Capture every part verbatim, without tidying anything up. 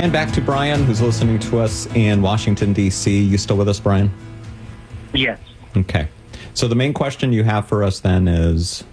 And back to Brian, who's listening to us in Washington, D C. You still with us, Brian? Yes. Okay. So the main question you have for us then is?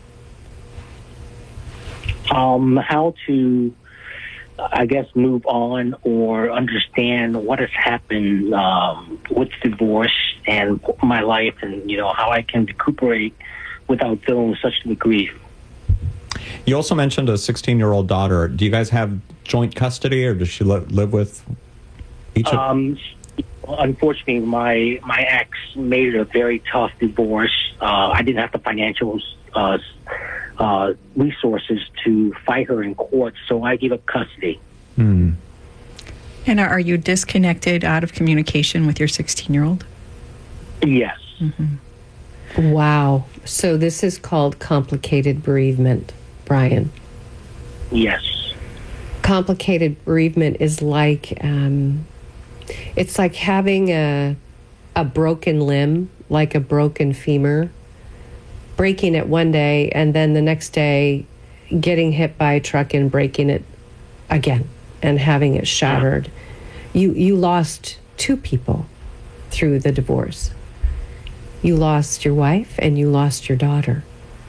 Um, how to, I guess, move on or understand what has happened um, with divorce and my life, and, you know, how I can recuperate without feeling such the grief. You also mentioned a sixteen-year-old daughter. Do you guys have joint custody, or does she li- live with each of Um, unfortunately, my my ex made it a very tough divorce. Uh, I didn't have the financial uh, uh, resources to fight her in court, so I gave up custody. Hmm. And are you disconnected, out of communication with your sixteen-year-old? Yes. Mm-hmm. Wow. So this is called complicated bereavement, Brian. Yes. Complicated bereavement is like, um, it's like having a, a broken limb, like a broken femur, breaking it one day and then the next day getting hit by a truck and breaking it again and having it shattered. You, you lost two people through the divorce. You lost your wife and you lost your daughter.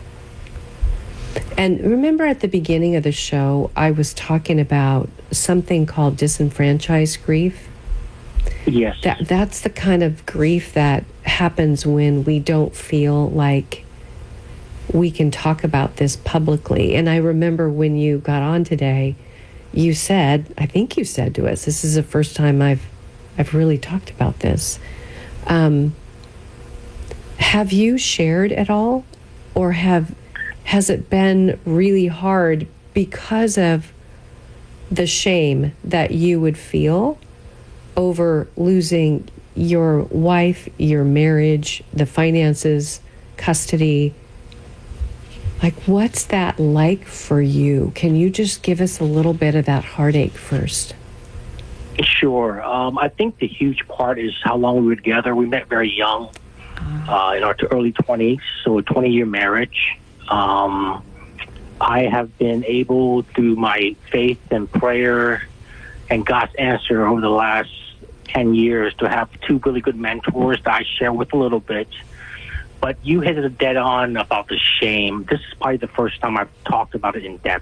And remember at the beginning of the show, I was talking about something called disenfranchised grief? Yes. That, that's the kind of grief that happens when we don't feel like we can talk about this publicly. And I remember when you got on today, you said, I think you said to us, this is the first time I've, I've really talked about this. Um, have you shared at all? Or have has it been really hard because of the shame that you would feel over losing your wife, your marriage, the finances, custody? Like, what's that like for you? Can you just give us a little bit of that heartache first? Sure. Um, I think the huge part is how long we were together. We met very young, uh, in our early twenties, so a twenty-year marriage. Um, I have been able, through my faith and prayer and God's answer over the last ten years, to have two really good mentors that I share with a little bit. But you hit it dead on about the shame. This is probably the first time I've talked about it in depth.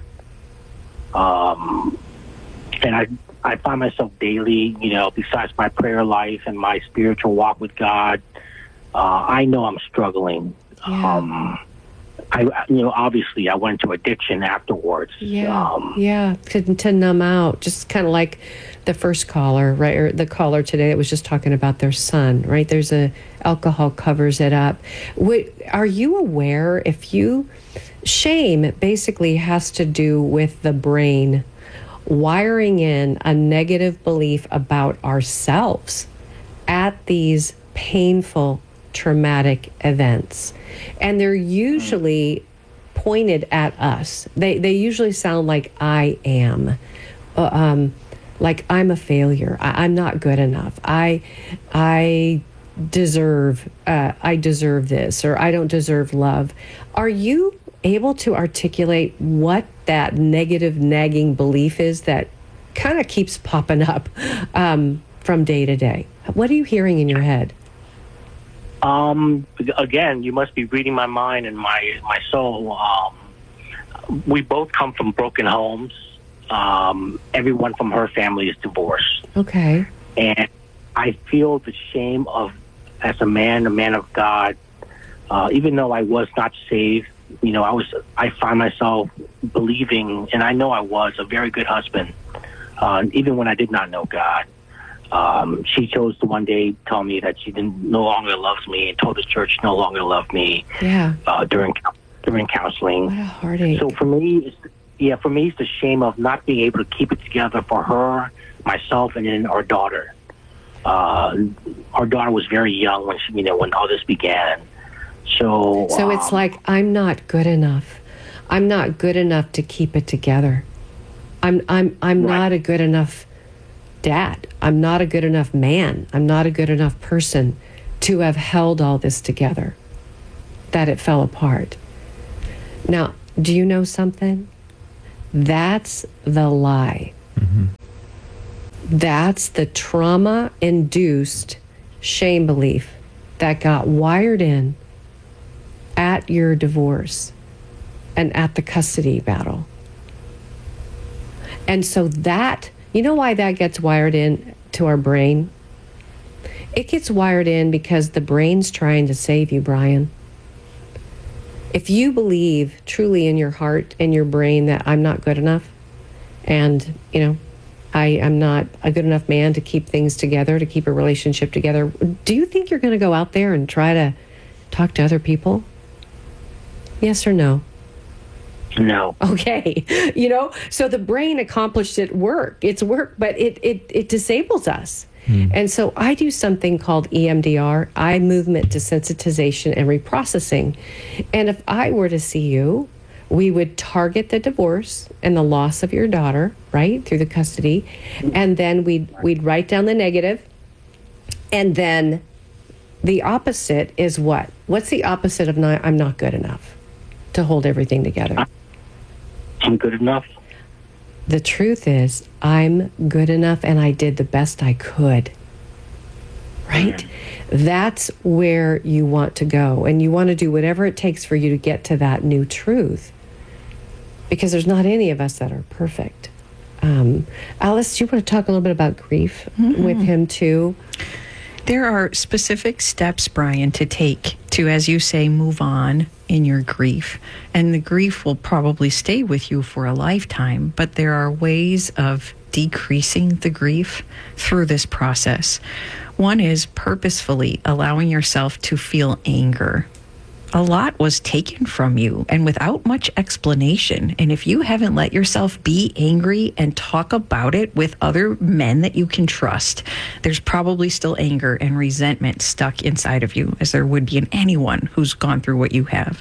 Um, and I I find myself daily, you know, besides my prayer life and my spiritual walk with God, uh, I know I'm struggling. Yeah. Um, I, you know, obviously I went to addiction afterwards. Yeah, Um, yeah, to, to numb out, just kind of like the first caller, right, or the caller today that was just talking about their son, right? There's a, alcohol covers it up. What, are you aware if you, shame basically has to do with the brain wiring in a negative belief about ourselves at these painful, traumatic events. And they're usually pointed at us. They they usually sound like I am, uh, um, like I'm a failure. I, I'm not good enough. I I deserve uh, I deserve this, or I don't deserve love. Are you able to articulate what that negative nagging belief is that kind of keeps popping up um, from day to day? What are you hearing in your head? Um, again, you must be reading my mind and my my soul. Um, we both come from broken homes. Um, everyone from her family is divorced. Okay. And I feel the shame of, as a man, a man of God, uh, even though I was not saved, you know, I was, I find myself believing, and I know I was a very good husband, uh, even when I did not know God. Um, she chose to one day tell me that she didn't no longer loves me, and told the church no longer loved me. Yeah. Uh, during during counseling. What a heartache. So for me, it's, yeah, for me, it's the shame of not being able to keep it together for her, myself, and then our daughter. Uh, our daughter was very young when she, you know, when all this began. So. So it's um, like, I'm not good enough. I'm not good enough to keep it together. I'm I'm I'm Right. not a good enough dad. I'm not a good enough man. I'm not a good enough person to have held all this together, that it fell apart. Now, do you know something? That's the lie. Mm-hmm. That's the trauma-induced shame belief that got wired in at your divorce and at the custody battle. And so that, you know why that gets wired in to our brain? It gets wired in because the brain's trying to save you, Brian. If you believe truly in your heart and your brain that I'm not good enough, and, you know, I am not a good enough man to keep things together, to keep a relationship together, do you think you're going to go out there and try to talk to other people? Yes or no? No. Okay. You know, so the brain accomplished its work. It's work, but it, it, it disables us. Mm. And so I do something called E M D R, eye movement desensitization and reprocessing. And if I were to see you, we would target the divorce and the loss of your daughter, right, through the custody. And then we'd, we'd write down the negative. And then the opposite is what? What's the opposite of not, I'm not good enough to hold everything together? I'm good enough. The truth is, I'm good enough and I did the best I could. Right? That's where you want to go. And you want to do whatever it takes for you to get to that new truth. Because there's not any of us that are perfect. Um, Alice, do you want to talk a little bit about grief mm-hmm. with him too? There are specific steps, Brian, to take to, as you say, move on in your grief. And the grief will probably stay with you for a lifetime, but there are ways of decreasing the grief through this process. One is purposefully allowing yourself to feel anger. A lot was taken from you and without much explanation. And if you haven't let yourself be angry and talk about it with other men that you can trust, there's probably still anger and resentment stuck inside of you, as there would be in anyone who's gone through what you have.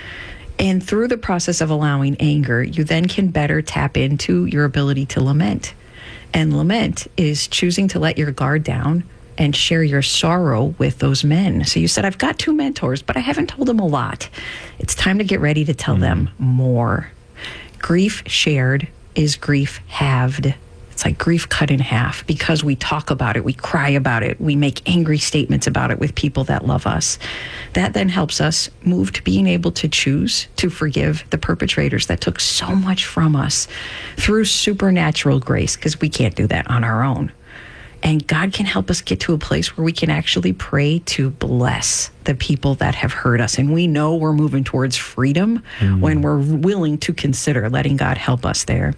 And through the process of allowing anger, you then can better tap into your ability to lament. And lament is choosing to let your guard down and share your sorrow with those men. So you said, I've got two mentors, but I haven't told them a lot. It's time to get ready to tell mm. them more. Grief shared is grief halved. It's like grief cut in half because we talk about it, we cry about it, we make angry statements about it with people that love us. That then helps us move to being able to choose to forgive the perpetrators that took so much from us through supernatural grace, because we can't do that on our own. And God can help us get to a place where we can actually pray to bless the people that have hurt us. And we know we're moving towards freedom mm. when we're willing to consider letting God help us there.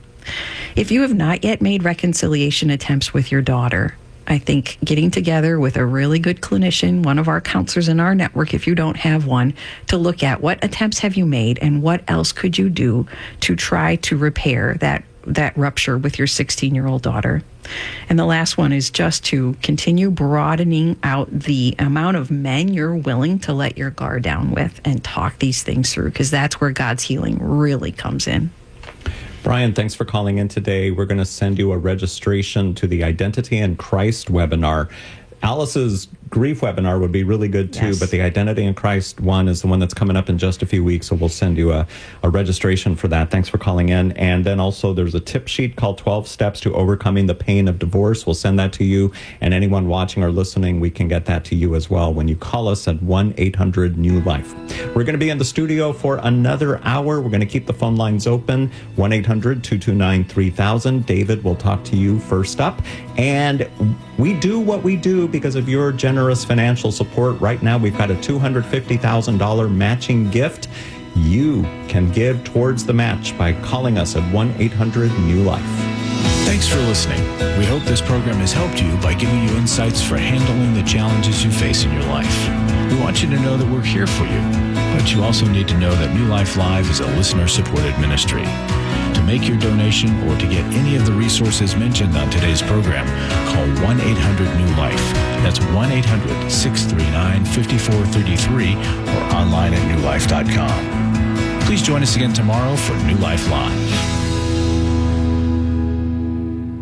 If you have not yet made reconciliation attempts with your daughter, I think getting together with a really good clinician, one of our counselors in our network, if you don't have one, to look at what attempts have you made and what else could you do to try to repair that that rupture with your sixteen-year-old daughter. And the last one is just to continue broadening out the amount of men you're willing to let your guard down with and talk these things through, because that's where God's healing really comes in. Brian, thanks for calling in today. We're going to send you a registration to the Identity in Christ webinar. Alice's grief webinar would be really good too, yes. but the Identity in Christ one is the one that's coming up in just a few weeks, so we'll send you a, a registration for that. Thanks for calling in. And then also there's a tip sheet called twelve Steps to Overcoming the Pain of Divorce. We'll send that to you, and anyone watching or listening, we can get that to you as well when you call us at one eight hundred new life. We're going to be in the studio for another hour. We're going to keep the phone lines open, one eight hundred two two nine three thousand. David will talk to you first up. And we do what we do because of your generous financial support. Right now, we've got a two hundred fifty thousand dollars matching gift. You can give towards the match by calling us at one eight hundred new life. Thanks for listening. We hope this program has helped you by giving you insights for handling the challenges you face in your life. We want you to know that we're here for you, but you also need to know that New Life Live is a listener-supported ministry. To make your donation or to get any of the resources mentioned on today's program, call one eight hundred new life. That's one eight hundred six three nine five four three three or online at new life dot com. Please join us again tomorrow for New Life Live.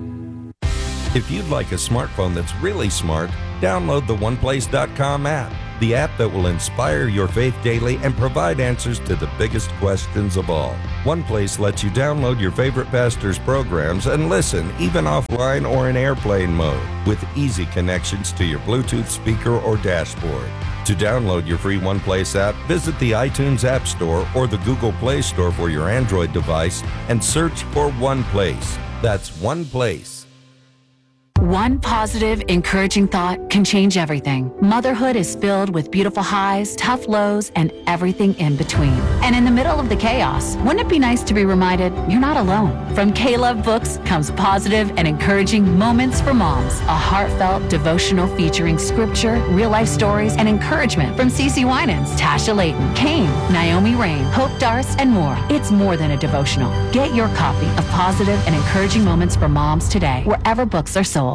If you'd like a smartphone that's really smart, download the one place dot com app. the app that will inspire your faith daily and provide answers to the biggest questions of all. OnePlace lets you download your favorite pastor's programs and listen, even offline or in airplane mode, with easy connections to your Bluetooth speaker or dashboard. To download your free OnePlace app, visit the iTunes App Store or the Google Play Store for your Android device and search for OnePlace. That's OnePlace. One positive, encouraging thought can change everything. Motherhood is filled with beautiful highs, tough lows, and everything in between. And in the middle of the chaos, wouldn't it be nice to be reminded you're not alone? From K-Love Books comes positive and encouraging Moments for Moms, a heartfelt devotional featuring scripture, real-life stories, and encouragement from Cece Winans, Tasha Layton, Kane, Naomi Rain, Hope Darst, and more. It's more than a devotional. Get your copy of Positive and Encouraging Moments for Moms today, wherever books are sold.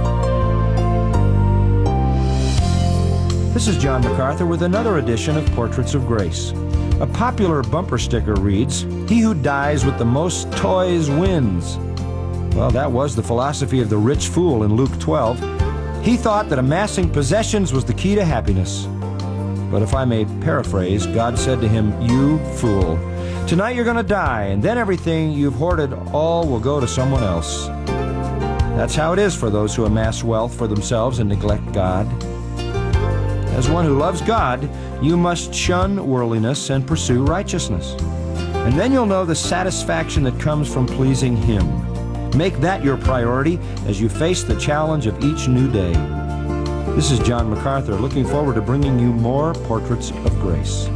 This is John MacArthur with another edition of Portraits of Grace. A popular bumper sticker reads, "He who dies with the most toys wins." Well, that was the philosophy of the rich fool in Luke twelve. He thought that amassing possessions was the key to happiness. But if I may paraphrase, God said to him, "You fool, tonight you're going to die, and then everything you've hoarded all will go to someone else." That's how it is for those who amass wealth for themselves and neglect God. As one who loves God, you must shun worldliness and pursue righteousness. And then you'll know the satisfaction that comes from pleasing Him. Make that your priority as you face the challenge of each new day. This is John MacArthur, looking forward to bringing you more Portraits of Grace.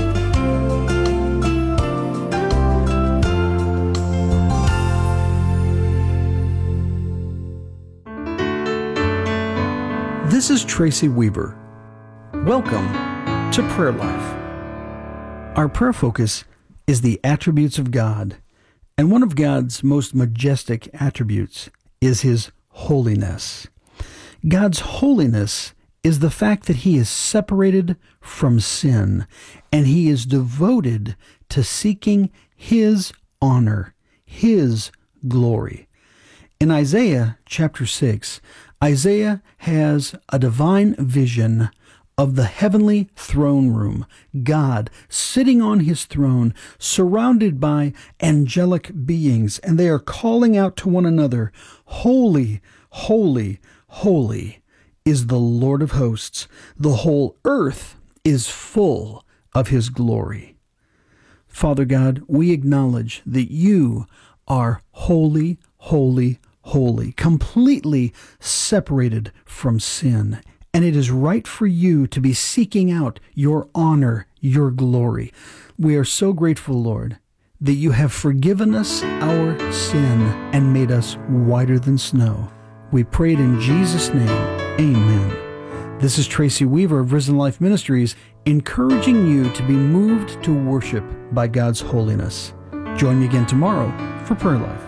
This is Tracy Weaver. Welcome to Prayer Life. Our prayer focus is the attributes of God, and one of God's most majestic attributes is His holiness. God's holiness is the fact that He is separated from sin, and He is devoted to seeking His honor, His glory. In Isaiah chapter six, Isaiah has a divine vision of the heavenly throne room, God sitting on His throne, surrounded by angelic beings, and they are calling out to one another, "Holy, holy, holy is the Lord of hosts. The whole earth is full of His glory." Father God, we acknowledge that You are holy, holy, holy, completely separated from sin. And it is right for You to be seeking out Your honor, Your glory. We are so grateful, Lord, that You have forgiven us our sin and made us whiter than snow. We pray it in Jesus' name. Amen. This is Tracy Weaver of Risen Life Ministries, encouraging you to be moved to worship by God's holiness. Join me again tomorrow for Prayer Life.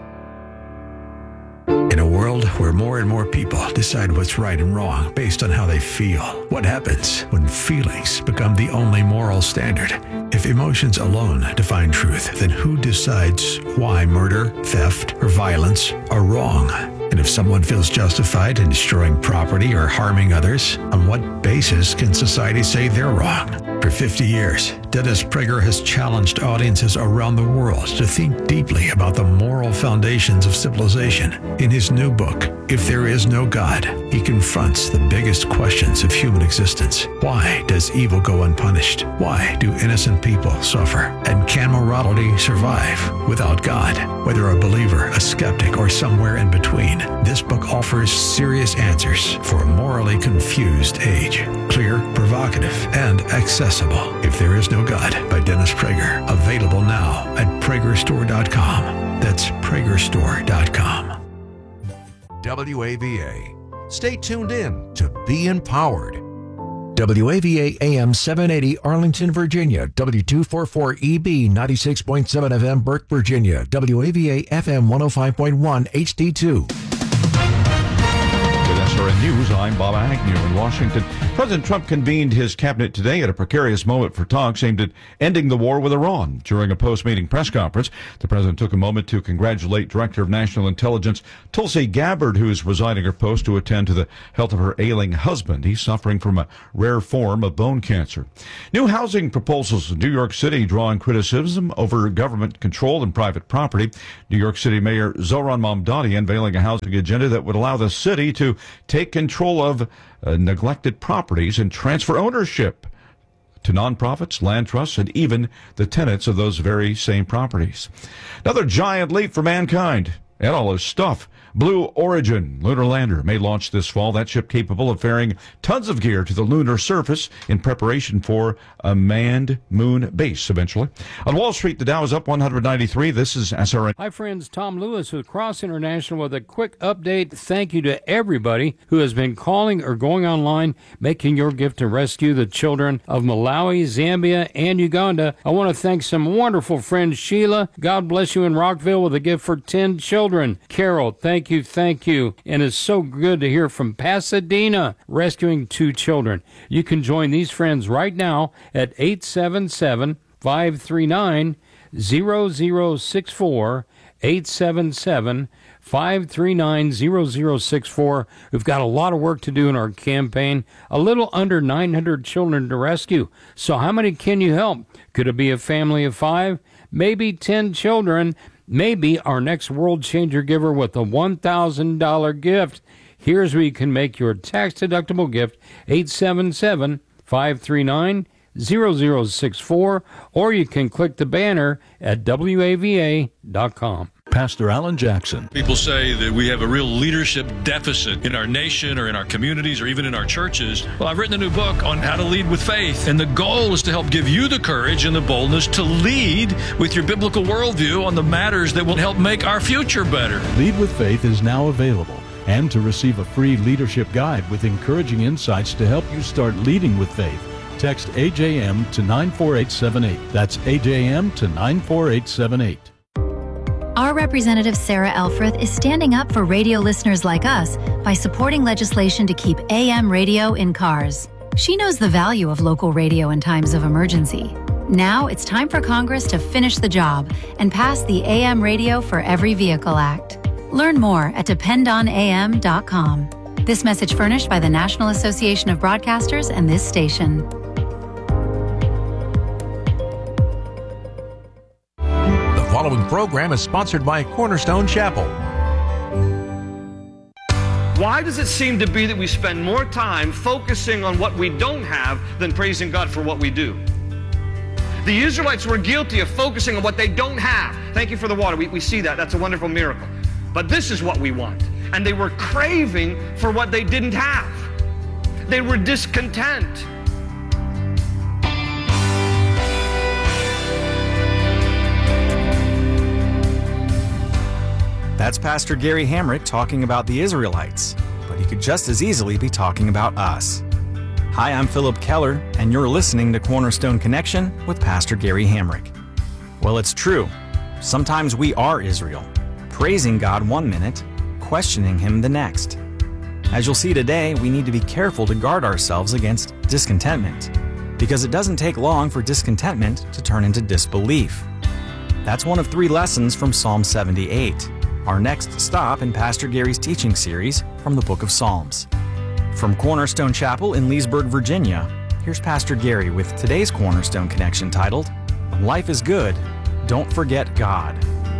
In a world where more and more people decide what's right and wrong based on how they feel, what happens when feelings become the only moral standard? If emotions alone define truth, then who decides why murder, theft, or violence are wrong? And if someone feels justified in destroying property or harming others, on what basis can society say they're wrong? For fifty years, Dennis Prager has challenged audiences around the world to think deeply about the moral foundations of civilization. In his new book, If There Is No God, he confronts the biggest questions of human existence. Why does evil go unpunished? Why do innocent people suffer? And can morality survive without God? Whether a believer, a skeptic, or somewhere in between, this book offers serious answers for a morally confused age. Clear, provocative, and accessible. If There Is No God by Dennis Prager. Available now at Prager Store dot com. That's Prager Store dot com. W A V A. Stay tuned in to Be Empowered. W A V A A M seven eighty Arlington, Virginia. W two forty-four E B ninety-six point seven F M Burke, Virginia. W A V A F M one oh five point one H D two. With S R N News, I'm Bob Agnew in Washington. President Trump convened his cabinet today at a precarious moment for talks aimed at ending the war with Iran. During a post-meeting press conference, the president took a moment to congratulate Director of National Intelligence Tulsi Gabbard, who is resigning her post to attend to the health of her ailing husband. He's suffering from a rare form of bone cancer. New housing proposals in New York City drawing criticism over government control and private property. New York City Mayor Zohran Mamdani unveiling a housing agenda that would allow the city to take control of uh, neglected properties and transfer ownership to nonprofits, land trusts, and even the tenants of those very same properties. Another giant leap for mankind and all his stuff. Blue Origin lunar lander may launch this fall. That ship capable of ferrying tons of gear to the lunar surface in preparation for a manned moon base eventually. On Wall Street, the Dow is up one hundred ninety-three. This is S R N. Hi, friends. Tom Lewis with Cross International with a quick update. Thank you to everybody who has been calling or going online, making your gift to rescue the children of Malawi, Zambia, and Uganda. I want to thank some wonderful friends. Sheila, God bless you in Rockville with a gift for ten children. Carol, thank Thank you, thank you. And it's so good to hear from Pasadena, rescuing two children. You can join these friends right now at eight seven seven, five three nine, zero zero six four, eight seven seven, five three nine, zero zero six four. We've got a lot of work to do in our campaign. A little under nine hundred children to rescue. So how many can you help? Could it be a family of five? Maybe ten children. Maybe our next World Changer giver with a one thousand dollars gift. Here's where you can make your tax-deductible gift, eight seven seven, five three nine, zero zero six four, or you can click the banner at W A V A dot com. Pastor Alan Jackson. People say that we have a real leadership deficit in our nation or in our communities or even in our churches. Well, I've written a new book on how to lead with faith, and the goal is to help give you the courage and the boldness to lead with your biblical worldview on the matters that will help make our future better. Lead with Faith is now available. And to receive a free leadership guide with encouraging insights to help you start leading with faith, text A J M to nine four eight seven eight. That's A J M to nine four eight seven eight. Our Representative Sarah Elfreth is standing up for radio listeners like us by supporting legislation to keep A M radio in cars. She knows the value of local radio in times of emergency. Now it's time for Congress to finish the job and pass the A M Radio for Every Vehicle Act. Learn more at depend on A M dot com. This message furnished by the National Association of Broadcasters and this station. The following program is sponsored by Cornerstone Chapel. Why does it seem to be that we spend more time focusing on what we don't have than praising God for what we do? The Israelites were guilty of focusing on what they don't have. Thank you for the water. We, we see that. That's a wonderful miracle. But this is what we want. And they were craving for what they didn't have. They were discontent. That's Pastor Gary Hamrick talking about the Israelites, but he could just as easily be talking about us. Hi, I'm Philip Keller, and you're listening to Cornerstone Connection with Pastor Gary Hamrick. Well, it's true. Sometimes we are Israel, praising God one minute, questioning Him the next. As you'll see today, we need to be careful to guard ourselves against discontentment, because it doesn't take long for discontentment to turn into disbelief. That's one of three lessons from Psalm seventy-eight. Our next stop in Pastor Gary's teaching series from the book of Psalms. From Cornerstone Chapel in Leesburg, Virginia, here's Pastor Gary with today's Cornerstone Connection titled, When Life is Good, Don't Forget God.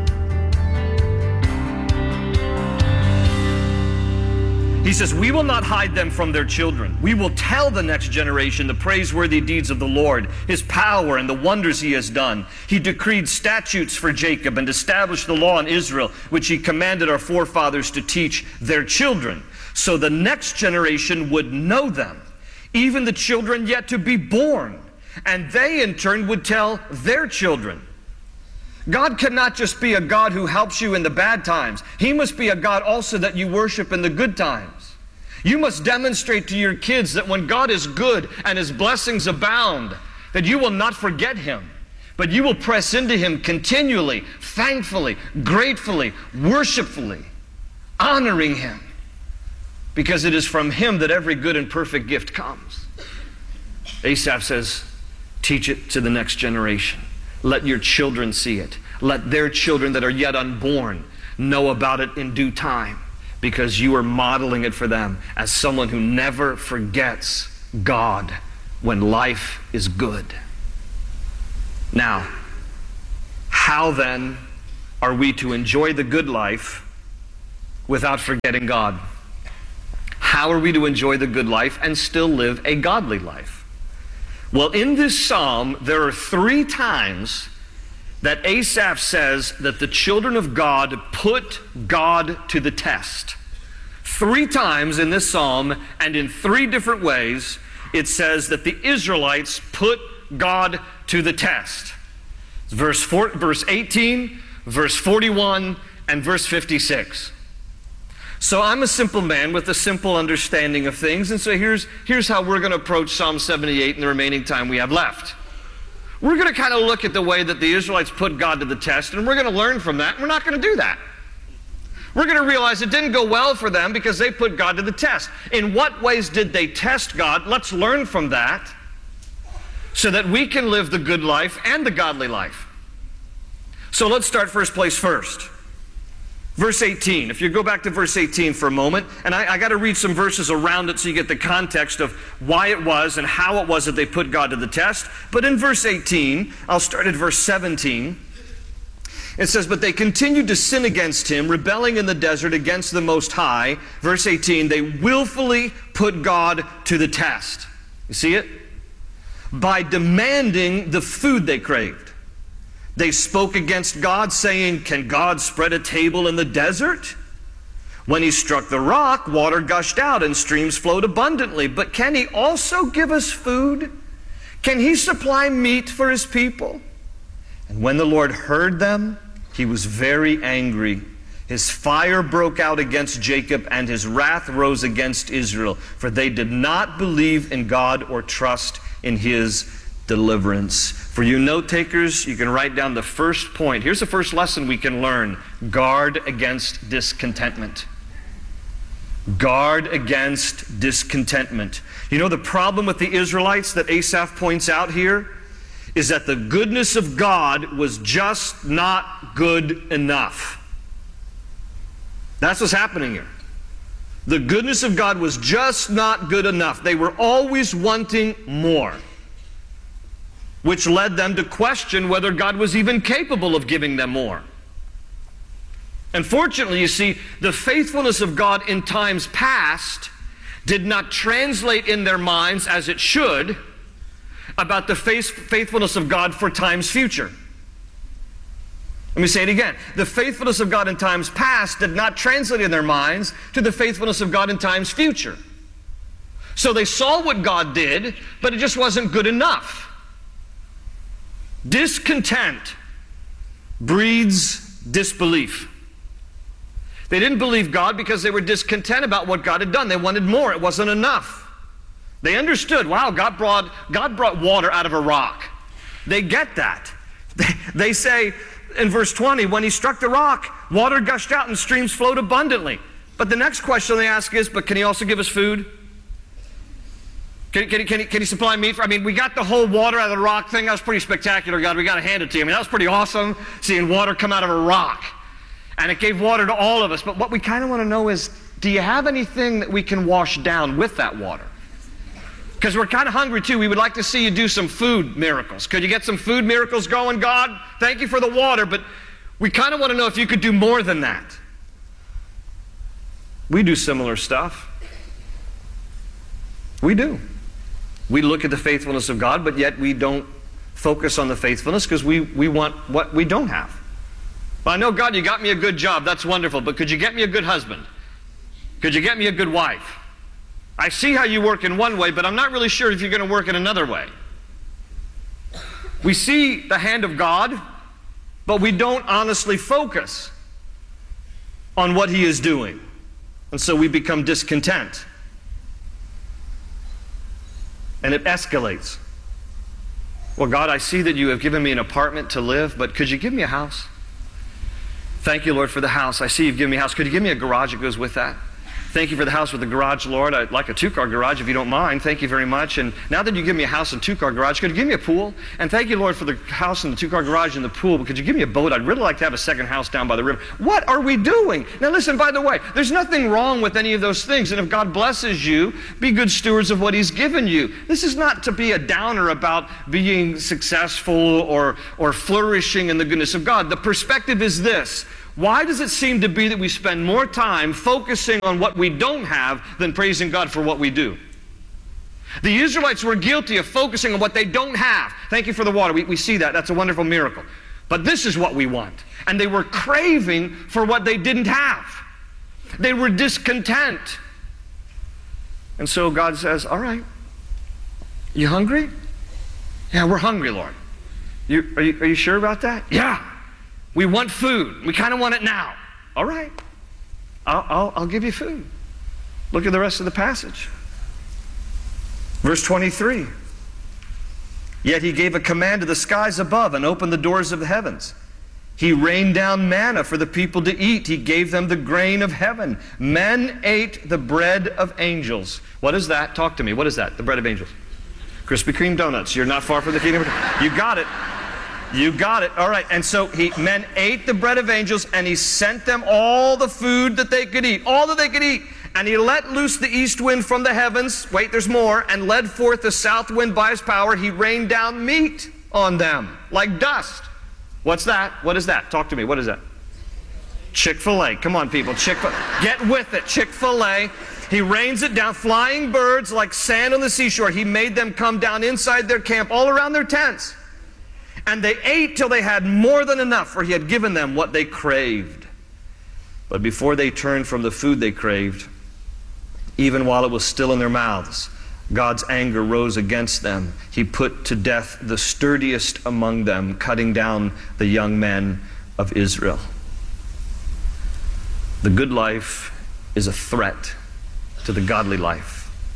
He says, we will not hide them from their children. We will tell the next generation the praiseworthy deeds of the Lord, His power and the wonders He has done. He decreed statutes for Jacob and established the law in Israel, which He commanded our forefathers to teach their children, so the next generation would know them, even the children yet to be born, and they in turn would tell their children. God cannot just be a God who helps you in the bad times. He must be a God also that you worship in the good times. You must demonstrate to your kids that when God is good and His blessings abound, that you will not forget Him, but you will press into Him continually, thankfully, gratefully, worshipfully, honoring Him, because it is from Him that every good and perfect gift comes. Asaph says, teach it to the next generation. Let your children see it. Let their children that are yet unborn know about it in due time, because you are modeling it for them as someone who never forgets God when life is good. Now, how then are we to enjoy the good life without forgetting God? How are we to enjoy the good life and still live a godly life? Well, in this psalm, there are three times that Asaph says that the children of God put God to the test. Three times in this psalm, and in three different ways, it says that the Israelites put God to the test. Verse four, verse eighteen, verse forty-one, and verse fifty-six. So I'm a simple man with a simple understanding of things, and so here's, here's how we're going to approach Psalm seventy-eight in the remaining time we have left. We're going to kind of look at the way that the Israelites put God to the test, and we're going to learn from that, and we're not going to do that. We're going to realize it didn't go well for them because they put God to the test. In what ways did they test God? Let's learn from that so that we can live the good life and the godly life. So let's start first place first. Verse eighteen. If you go back to verse eighteen for a moment, and I, I got to read some verses around it so you get the context of why it was and how it was that they put God to the test. But in verse eighteen, I'll start at verse seventeen. It says, but they continued to sin against him, rebelling in the desert against the Most High. Verse eighteen, they willfully put God to the test. You see it? By demanding the food they craved. They spoke against God, saying, can God spread a table in the desert? When he struck the rock, water gushed out and streams flowed abundantly. But can he also give us food? Can he supply meat for his people? And when the Lord heard them, he was very angry. His fire broke out against Jacob, and his wrath rose against Israel, for they did not believe in God or trust in his deliverance. For you note takers, you can write down the first point. Here's the first lesson we can learn. Guard against discontentment. Guard against discontentment. You know the problem with the Israelites that Asaph points out here is that the goodness of God was just not good enough. That's what's happening here. The goodness of God was just not good enough. They were always wanting more, which led them to question whether God was even capable of giving them more. Unfortunately, you see, the faithfulness of God in times past did not translate in their minds as it should about the faithfulness of God for times future. Let me say it again. The faithfulness of God in times past did not translate in their minds to the faithfulness of God in times future. So they saw what God did, but it just wasn't good enough. Discontent breeds disbelief. They didn't believe God because they were discontent about what God had done. They wanted more. It wasn't enough. They understood, wow, God brought, God brought water out of a rock. They get that. They, they say in verse twenty, when he struck the rock, water gushed out and streams flowed abundantly. But the next question they ask is, but can he also give us food? Can, can, can, he, can he supply meat? For, I mean, we got the whole water out of the rock thing. That was pretty spectacular, God. We got to hand it to you. I mean, that was pretty awesome, seeing water come out of a rock. And it gave water to all of us. But what we kind of want to know is, do you have anything that we can wash down with that water? Because we're kind of hungry too. We would like to see you do some food miracles. Could you get some food miracles going, God? Thank you for the water, but we kind of want to know if you could do more than that. We do similar stuff. We do. We look at the faithfulness of God, but yet we don't focus on the faithfulness because we, we want what we don't have. Well, I know, God, you got me a good job. That's wonderful. But could you get me a good husband? Could you get me a good wife? I see how you work in one way, but I'm not really sure if you're going to work in another way. We see the hand of God, but we don't honestly focus on what he is doing. And so we become discontent. And it escalates. Well, God, I see that you have given me an apartment to live, but could you give me a house? Thank you, Lord, for the house. I see you've given me a house. Could you give me a garage that goes with that? Thank you for the house with the garage, Lord. I'd like a two-car garage if you don't mind. Thank you very much. And now that you give me a house and two-car garage, could you give me a pool? And thank you, Lord, for the house and the two-car garage and the pool, but could you give me a boat? I'd really like to have a second house down by the river. What are we doing? Now listen, by the way, there's nothing wrong with any of those things. And if God blesses you, be good stewards of what He's given you. This is not to be a downer about being successful or, or flourishing in the goodness of God. The perspective is this. Why does it seem to be that we spend more time focusing on what we don't have than praising God for what we do? The Israelites were guilty of focusing on what they don't have. Thank you for the water. We, we see that. That's a wonderful miracle. But this is what we want. And they were craving for what they didn't have. They were discontent. And so God says, all right, you hungry? Yeah, we're hungry, Lord. You, are, you, are you sure about that? Yeah. We want food. We kind of want it now. All right. I'll, I'll, I'll give you food. Look at the rest of the passage. Verse twenty-three. Yet He gave a command to the skies above and opened the doors of the heavens. He rained down manna for the people to eat. He gave them the grain of heaven. Men ate the bread of angels. What is that? Talk to me. What is that? The bread of angels. Krispy Kreme donuts. You're not far from the kingdom. You got it. You got it. All right. And so he, men ate the bread of angels, and He sent them all the food that they could eat, all that they could eat. And He let loose the east wind from the heavens. Wait, there's more. And led forth the south wind by His power. He rained down meat on them like dust. What's that? What is that? Talk to me. What is that? Chick-fil-A. Come on, people. Chick-fil-A. Get with it. Chick-fil-A. He rains it down. Flying birds like sand on the seashore. He made them come down inside their camp, all around their tents. And they ate till they had more than enough, for He had given them what they craved. But before they turned from the food they craved, even while it was still in their mouths, God's anger rose against them. He put to death the sturdiest among them, cutting down the young men of Israel. The good life is a threat to the godly life.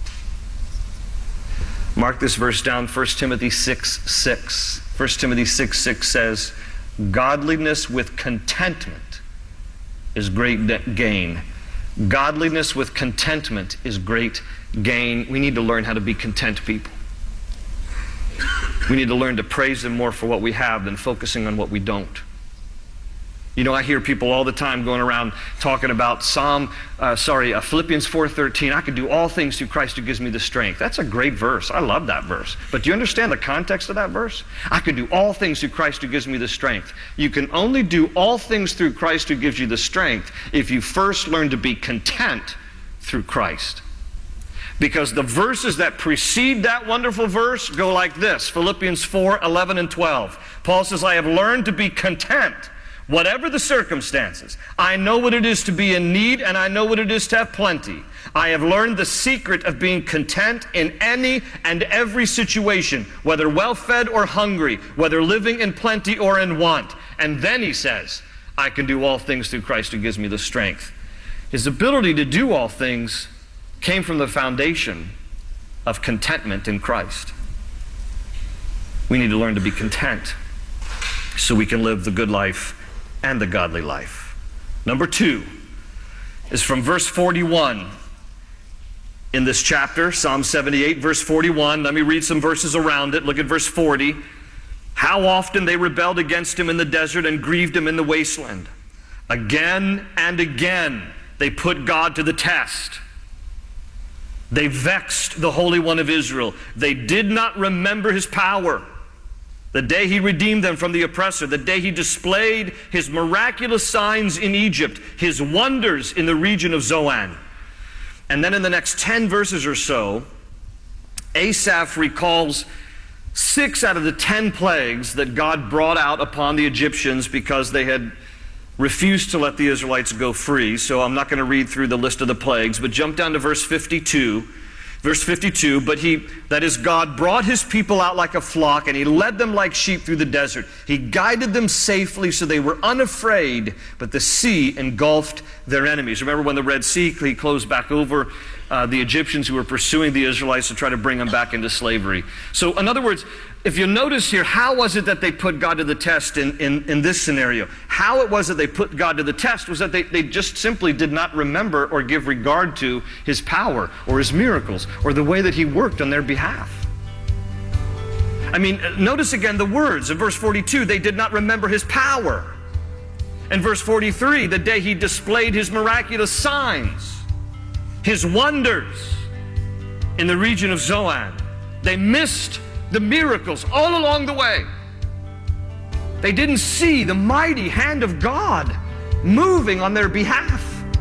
Mark this verse down, First Timothy six six. First Timothy six six says, godliness with contentment is great gain. Godliness with contentment is great gain. We need to learn how to be content people. We need to learn to praise Him more for what we have than focusing on what we don't. You know, I hear people all the time going around talking about Psalm, uh, sorry, uh, Philippians four thirteen. I can do all things through Christ who gives me the strength. That's a great verse. I love that verse. But do you understand the context of that verse? I can do all things through Christ who gives me the strength. You can only do all things through Christ who gives you the strength if you first learn to be content through Christ. Because the verses that precede that wonderful verse go like this. Philippians four eleven and twelve. Paul says, I have learned to be content whatever the circumstances. I know what it is to be in need, and I know what it is to have plenty. I have learned the secret of being content in any and every situation, whether well-fed or hungry, whether living in plenty or in want. And then he says, I can do all things through Christ who gives me the strength. His ability to do all things came from the foundation of contentment in Christ. We need to learn to be content so we can live the good life and the godly life. Number two is from verse forty-one in this chapter, Psalm seventy-eight, verse forty-one. Let me read some verses around it. Look at verse forty. How often they rebelled against Him in the desert and grieved Him in the wasteland. Again and again they put God to the test. They vexed the Holy One of Israel. They did not remember His power. The day He redeemed them from the oppressor, the day He displayed His miraculous signs in Egypt, His wonders in the region of Zoan. And then in the next ten verses or so, Asaph recalls six out of the ten plagues that God brought out upon the Egyptians because they had refused to let the Israelites go free. So I'm not going to read through the list of the plagues, but jump down to verse fifty-two. Verse fifty-two, but he, that is God, brought His people out like a flock, and He led them like sheep through the desert. He guided them safely so they were unafraid, but the sea engulfed their enemies. Remember when the Red Sea closed back over uh, uh, the Egyptians who were pursuing the Israelites to try to bring them back into slavery. So in other words, if you notice here, how was it that they put God to the test in, in, in this scenario? How it was that they put God to the test was that they, they just simply did not remember or give regard to his power or his miracles or the way that he worked on their behalf. I mean, notice again the words. In verse forty-two, they did not remember his power. In verse forty-three, the day he displayed his miraculous signs, his wonders in the region of Zoan. They missed the miracles all along the way. They didn't see the mighty hand of God moving on their behalf.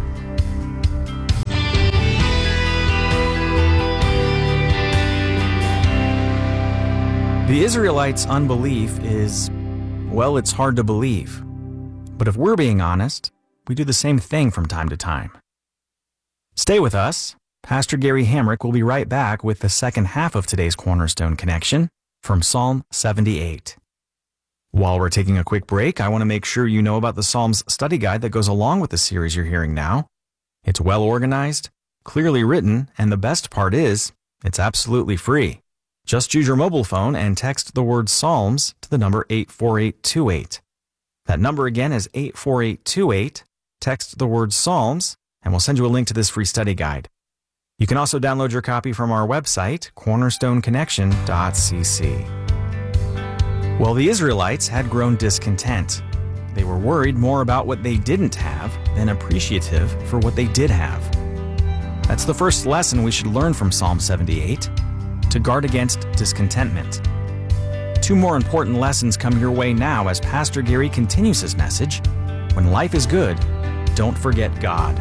The Israelites' unbelief is, well, it's hard to believe. But if we're being honest, we do the same thing from time to time. Stay with us. Pastor Gary Hamrick will be right back with the second half of today's Cornerstone Connection from Psalm seventy-eight. While we're taking a quick break, I want to make sure you know about the Psalms study guide that goes along with the series you're hearing now. It's well organized, clearly written, and the best part is, it's absolutely free. Just use your mobile phone and text the word Psalms to the number eight four eight two eight. That number again is eight four eight two eight. Text the word Psalms, and we'll send you a link to this free study guide. You can also download your copy from our website, cornerstone connection dot c c. Well, the Israelites had grown discontent. They were worried more about what they didn't have than appreciative for what they did have. That's the first lesson we should learn from Psalm seventy-eight, to guard against discontentment. Two more important lessons come your way now as Pastor Gary continues his message. When life is good, don't forget God.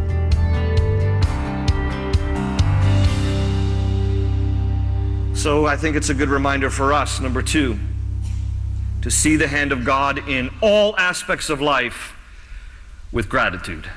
So I think it's a good reminder for us, number two, to see the hand of God in all aspects of life with gratitude.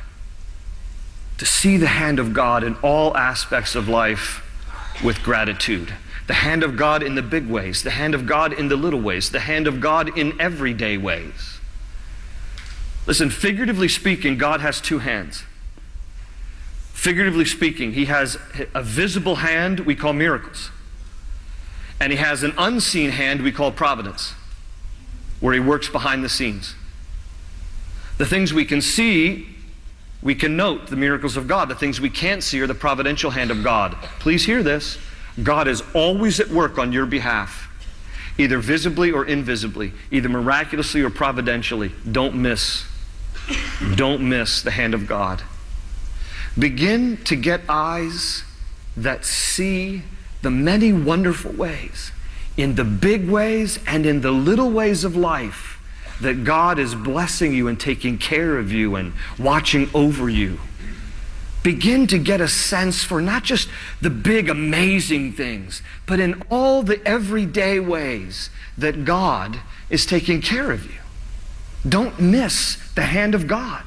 To see the hand of God in all aspects of life with gratitude. The hand of God in the big ways, the hand of God in the little ways, the hand of God in everyday ways. Listen, figuratively speaking, God has two hands. Figuratively speaking, he has a visible hand we call miracles. And he has an unseen hand we call providence, where he works behind the scenes. The things we can see, we can note the miracles of God. The things we can't see are the providential hand of God. Please hear this. God is always at work on your behalf, either visibly or invisibly, either miraculously or providentially. Don't miss. Don't miss the hand of God. Begin to get eyes that see the many wonderful ways, in the big ways and in the little ways of life, that God is blessing you and taking care of you and watching over you. Begin to get a sense for not just the big, amazing things, but in all the everyday ways that God is taking care of you. Don't miss the hand of God.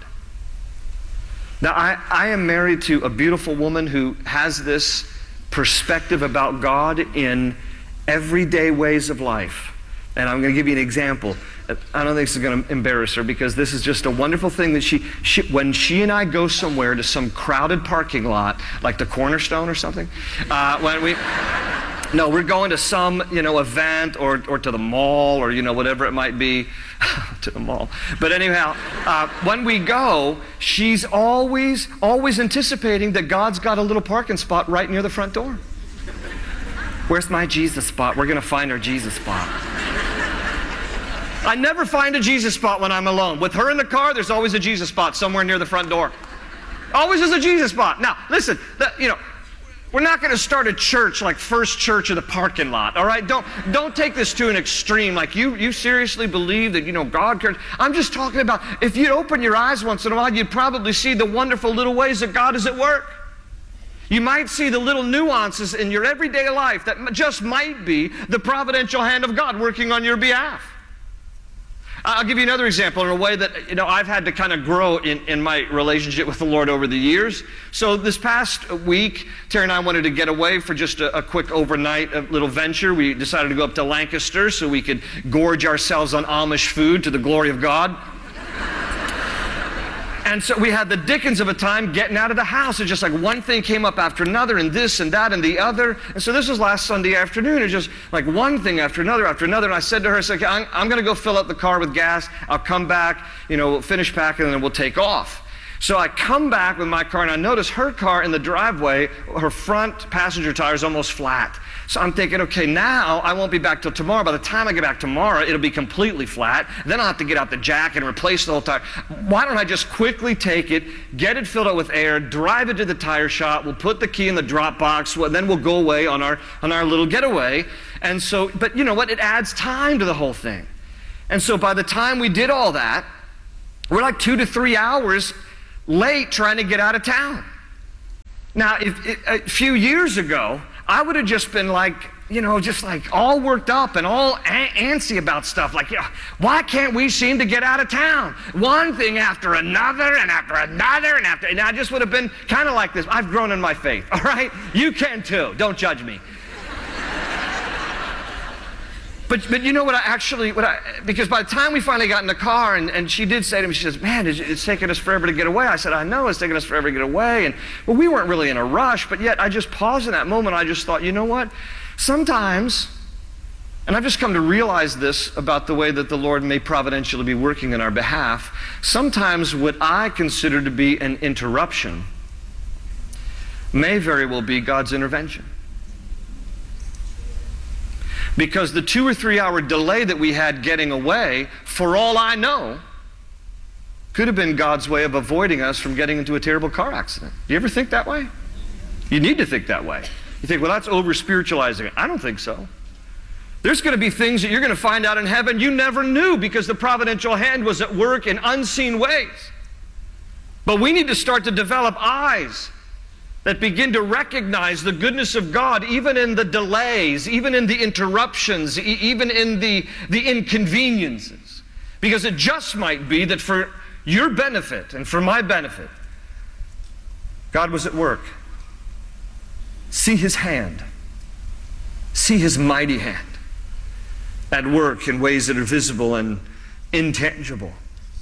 Now, I, I am married to a beautiful woman who has this perspective about God in everyday ways of life. And I'm going to give you an example. I don't think this is going to embarrass her because this is just a wonderful thing that she, she, when she and I go somewhere to some crowded parking lot, like the Cornerstone or something, uh, when we, no, we're going to some, you know, event or, or to the mall or, you know, whatever it might be, to the mall. But anyhow, uh, when we go, she's always, always anticipating that God's got a little parking spot right near the front door. Where's my Jesus spot? We're going to find our Jesus spot. I never find a Jesus spot when I'm alone. With her in the car, there's always a Jesus spot somewhere near the front door. Always is a Jesus spot. Now, listen, the, you know, we're not going to start a church like First Church of the parking lot, all right? Don't, don't take this to an extreme. Like, you, you seriously believe that, you know, God cares? I'm just talking about, if you'd open your eyes once in a while, you'd probably see the wonderful little ways that God is at work. You might see the little nuances in your everyday life that just might be the providential hand of God working on your behalf. I'll give you another example in a way that, you know, I've had to kind of grow in, in my relationship with the Lord over the years. So this past week, Terry and I wanted to get away for just a, a quick overnight a little venture. We decided to go up to Lancaster so we could gorge ourselves on Amish food to the glory of God. And so we had the dickens of a time getting out of the house. It's just like one thing came up after another, and this and that and the other. And so this was last Sunday afternoon. It's just like one thing after another after another. And I said to her, I said, I'm, I'm going to go fill up the car with gas. I'll come back, you know, we'll finish packing, and then we'll take off. So I come back with my car, and I notice her car in the driveway, her front passenger tire is almost flat. So I'm thinking, okay, now I won't be back till tomorrow. By the time I get back tomorrow, it'll be completely flat. Then I'll have to get out the jack and replace the whole tire. Why don't I just quickly take it, get it filled up with air, drive it to the tire shop, we'll put the key in the drop box, well, then we'll go away on our, on our little getaway. And so, but you know what? It adds time to the whole thing. And so by the time we did all that, we're like two to three hours late trying to get out of town. Now, if, if, a few years ago, I would have just been like, you know, just like all worked up and all a- antsy about stuff. Like, yeah, why can't we seem to get out of town? One thing after another and after another and after, and I just would have been kind of like this. I've grown in my faith, all right? You can too. Don't judge me. But, but you know what I actually, what I, because by the time we finally got in the car, and, and she did say to me, she says, man, it's, it's taking us forever to get away. I said, I know it's taking us forever to get away. And well, we weren't really in a rush, but yet I just paused in that moment. I just thought, you know what? Sometimes, and I've just come to realize this about the way that the Lord may providentially be working in our behalf, sometimes what I consider to be an interruption may very well be God's intervention. Because the two or three hour delay that we had getting away, for all I know, could have been God's way of avoiding us from getting into a terrible car accident. Do you ever think that way? You need to think that way. You think, well, that's over-spiritualizing it. I don't think so. There's going to be things that you're going to find out in heaven you never knew because the providential hand was at work in unseen ways. But we need to start to develop eyes that begin to recognize the goodness of God even in the delays, even in the interruptions, e- even in the, the inconveniences. Because it just might be that for your benefit and for my benefit, God was at work. See His hand. See His mighty hand at work in ways that are visible and intangible.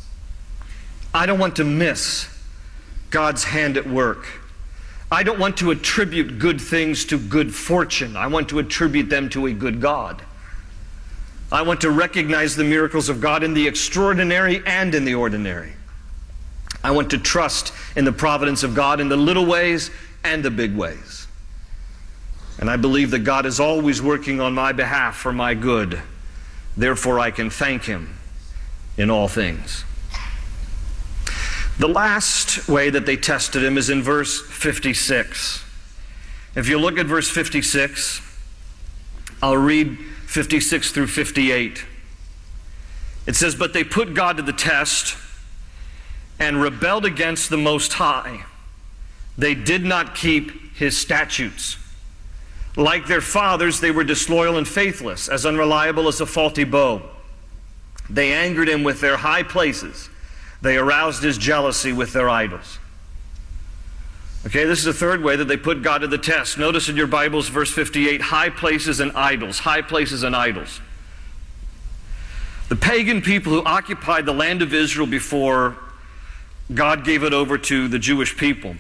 I don't want to miss God's hand at work. I don't want to attribute good things to good fortune. I want to attribute them to a good God. I want to recognize the miracles of God in the extraordinary and in the ordinary. I want to trust in the providence of God in the little ways and the big ways. And I believe that God is always working on my behalf for my good. Therefore, I can thank Him in all things. The last way that they tested Him is in verse fifty-six. If you look at verse fifty-six, I'll read fifty-six through fifty-eight. It says, but they put God to the test and rebelled against the Most High. They did not keep His statutes. Like their fathers, they were disloyal and faithless, as unreliable as a faulty bow. They angered Him with their high places. They aroused His jealousy with their idols. Okay, this is the third way that they put God to the test. Notice in your Bibles, verse fifty-eight, high places and idols. High places and idols. The pagan people who occupied the land of Israel before God gave it over to the Jewish people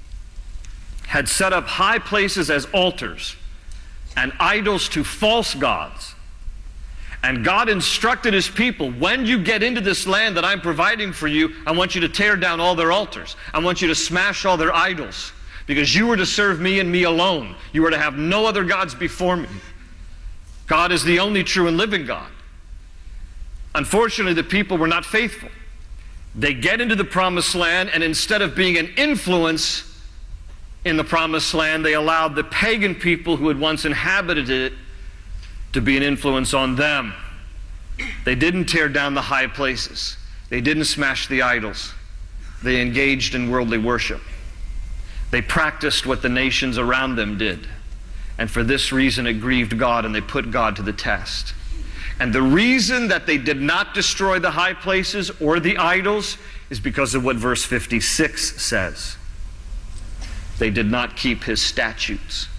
had set up high places as altars and idols to false gods. And God instructed His people, when you get into this land that I'm providing for you, I want you to tear down all their altars. I want you to smash all their idols. Because you were to serve me and me alone. You were to have no other gods before me. God is the only true and living God. Unfortunately, the people were not faithful. They get into the promised land, and instead of being an influence in the promised land, they allowed the pagan people who had once inhabited it to be an influence on them. They didn't tear down the high places. They didn't smash the idols. They engaged in worldly worship. They practiced what the nations around them did. And for this reason it grieved God, and they put God to the test. And the reason that they did not destroy the high places or the idols is because of what verse fifty-six says. They did not keep His statutes.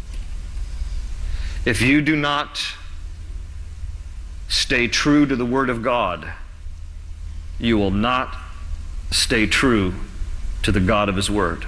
If you do not stay true to the Word of God, you will not stay true to the God of His Word.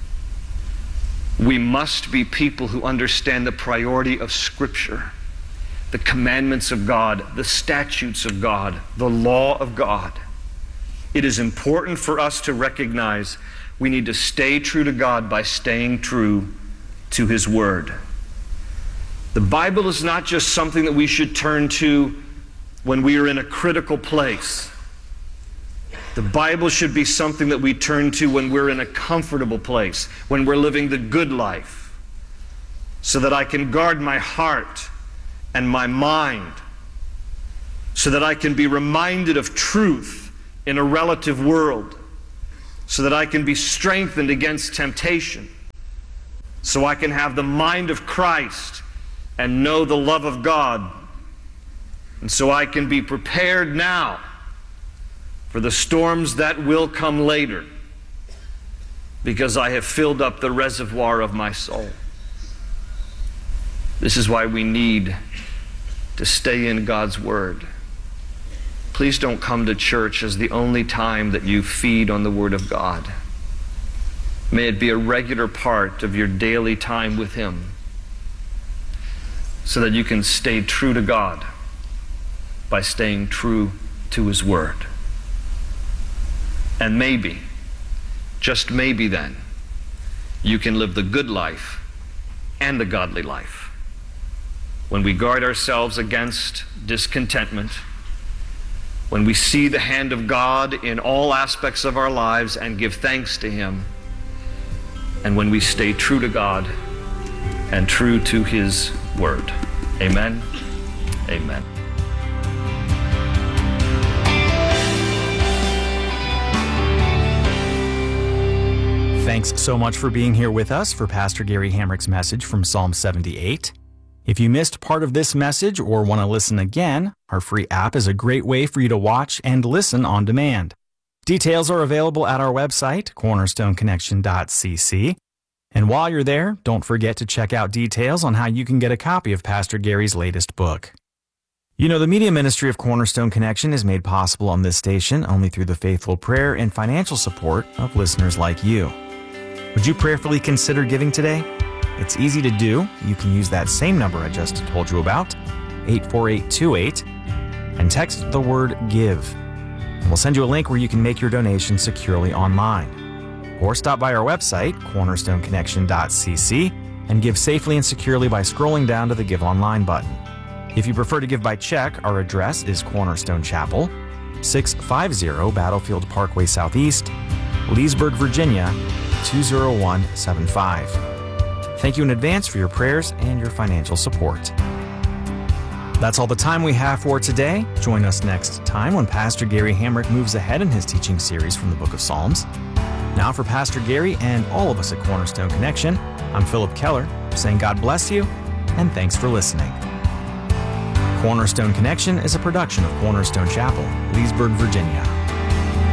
We must be people who understand the priority of Scripture, the commandments of God, the statutes of God, the law of God. It is important for us to recognize we need to stay true to God by staying true to His Word. The Bible is not just something that we should turn to when we are in a critical place. The Bible should be something that we turn to when we're in a comfortable place, when we're living the good life, so that I can guard my heart and my mind, so that I can be reminded of truth in a relative world, so that I can be strengthened against temptation, so I can have the mind of Christ and know the love of God, and so I can be prepared now for the storms that will come later, because I have filled up the reservoir of my soul. This is why we need to stay in God's Word. Please don't come to church as the only time that you feed on the Word of God. May it be a regular part of your daily time with Him, so that you can stay true to God by staying true to His Word. And maybe, just maybe then, you can live the good life and the godly life. When we guard ourselves against discontentment, when we see the hand of God in all aspects of our lives and give thanks to Him, and when we stay true to God and true to His Word. Amen. Amen. Thanks so much for being here with us for Pastor Gary Hamrick's message from Psalm seventy-eight. If you missed part of this message or want to listen again, our free app is a great way for you to watch and listen on demand. Details are available at our website, cornerstone connection dot c c. And while you're there, don't forget to check out details on how you can get a copy of Pastor Gary's latest book. You know, the media ministry of Cornerstone Connection is made possible on this station only through the faithful prayer and financial support of listeners like you. Would you prayerfully consider giving today? It's easy to do. You can use that same number I just told you about, eight four eight two eight, and text the word GIVE. And we'll send you a link where you can make your donation securely online. Or stop by our website, cornerstone connection dot c c, and give safely and securely by scrolling down to the Give Online button. If you prefer to give by check, our address is Cornerstone Chapel, six fifty Battlefield Parkway Southeast, Leesburg, Virginia, two zero one seven five. Thank you in advance for your prayers and your financial support. That's all the time we have for today. Join us next time when Pastor Gary Hamrick moves ahead in his teaching series from the book of Psalms. Now for Pastor Gary and all of us at Cornerstone Connection, I'm Philip Keller, saying God bless you and thanks for listening. Cornerstone Connection is a production of Cornerstone Chapel, Leesburg, Virginia.